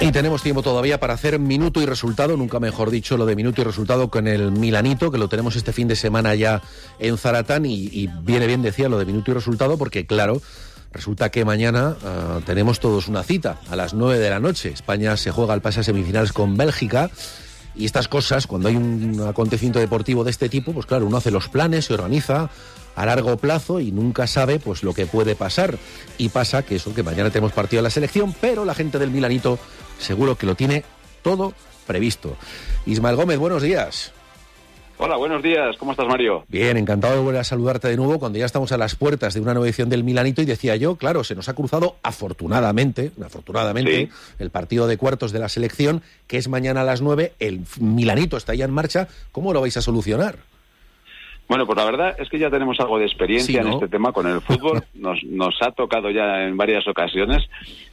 Y tenemos tiempo todavía para hacer minuto y resultado, nunca mejor dicho lo de minuto y resultado con el Milanito, que lo tenemos este fin de semana ya en Zaratán y viene bien, decía, lo de minuto y resultado porque, claro, resulta que mañana tenemos todos una cita a las 9 de la noche. España se juega al pase a semifinales con Bélgica y estas cosas, cuando hay un acontecimiento deportivo de este tipo, pues claro, uno hace los planes, se organiza a largo plazo y nunca sabe pues lo que puede pasar. Y pasa que eso, que mañana tenemos partido de la selección, pero la gente del Milanito seguro que lo tiene todo previsto. Ismael Gómez, buenos días. Hola, buenos días. ¿Cómo estás, Mario? Bien, encantado de volver a saludarte de nuevo cuando ya estamos a las puertas de una nueva edición del Milanito y decía yo, claro, se nos ha cruzado afortunadamente, sí, el partido de cuartos de la selección, que es mañana a las 9, el Milanito está ya en marcha. ¿Cómo lo vais a solucionar? Bueno, pues la verdad es que ya tenemos algo de experiencia, ¿no?, en este tema con el fútbol. Nos ha tocado ya en varias ocasiones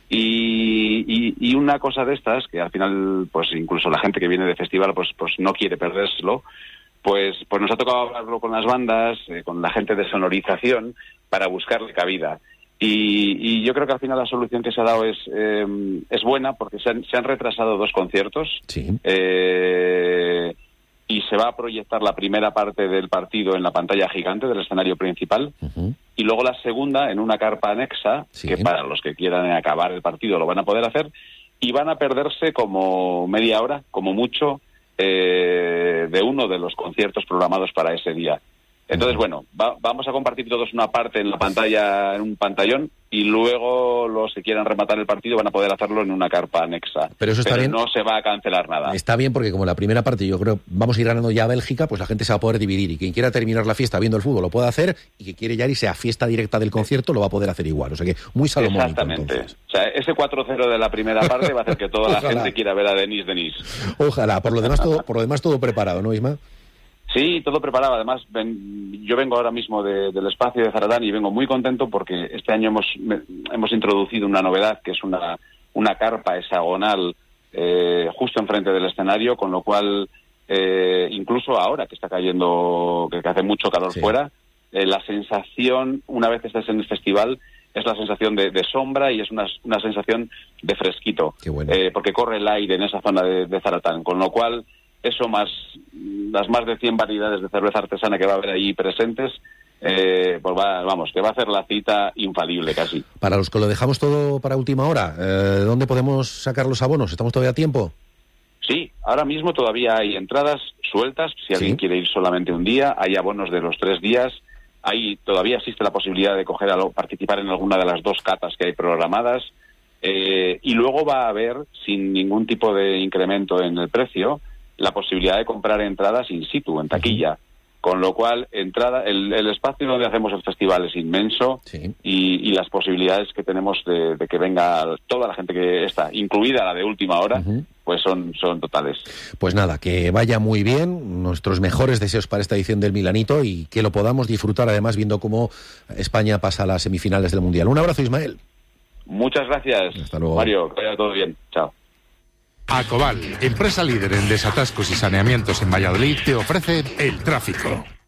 y una cosa de estas, que al final, pues incluso la gente que viene de festival, pues no quiere perdérselo, pues nos ha tocado hablarlo con las bandas, con la gente de sonorización, para buscarle cabida. Y yo creo que al final la solución que se ha dado es buena, porque se han retrasado 2 conciertos. Sí. Y se va a proyectar la primera parte del partido en la pantalla gigante del escenario principal, y luego la segunda en una carpa anexa, que para los que quieran acabar el partido lo van a poder hacer, y van a perderse como media hora, como mucho, de uno de los conciertos programados para ese día. Entonces, bueno, vamos a compartir todos una parte en la pantalla, en un pantallón, y luego los que quieran rematar el partido van a poder hacerlo en una carpa anexa. Pero eso está bien. No se va a cancelar nada. Está bien porque como la primera parte yo creo vamos a ir ganando ya a Bélgica, pues la gente se va a poder dividir y quien quiera terminar la fiesta viendo el fútbol lo puede hacer y quien quiere ya irse a fiesta directa del concierto lo va a poder hacer igual. O sea que muy salomónico. Exactamente. Entonces. O sea, ese 4-0 de la primera parte va a hacer que toda la gente quiera ver a Denis. Ojalá. Por lo demás todo preparado, ¿no, Isma? Sí, todo preparado. Además, yo vengo ahora mismo del espacio de Zaratán y vengo muy contento porque este año hemos introducido una novedad, que es una carpa hexagonal justo enfrente del escenario, con lo cual, incluso ahora que está cayendo, que hace mucho calor fuera, la sensación, una vez estés en el festival, es la sensación de sombra y es una sensación de fresquito. Qué bueno. Porque corre el aire en esa zona de Zaratán, con lo cual eso más las más de 100 variedades de cerveza artesana que va a haber ahí presentes, pues que va a hacer la cita infalible casi. Para los que lo dejamos todo para última hora, ¿dónde podemos sacar los abonos? ¿Estamos todavía a tiempo? Sí, ahora mismo todavía hay entradas sueltas, si alguien quiere ir solamente un día, hay abonos de los 3 días, ahí todavía existe la posibilidad de participar en alguna de las 2 catas que hay programadas, y luego va a haber, sin ningún tipo de incremento en el precio, la posibilidad de comprar entradas in situ, en taquilla. Con lo cual, el espacio donde hacemos el festival es inmenso, y las posibilidades que tenemos de que venga toda la gente que está, incluida la de última hora, pues son totales. Pues nada, que vaya muy bien, nuestros mejores deseos para esta edición del Milanito y que lo podamos disfrutar además viendo cómo España pasa a las semifinales del Mundial. Un abrazo, Ismael. Muchas gracias. Hasta luego. Mario, que vaya todo bien. Chao. Acobal, empresa líder en desatascos y saneamientos en Valladolid, te ofrece el tráfico.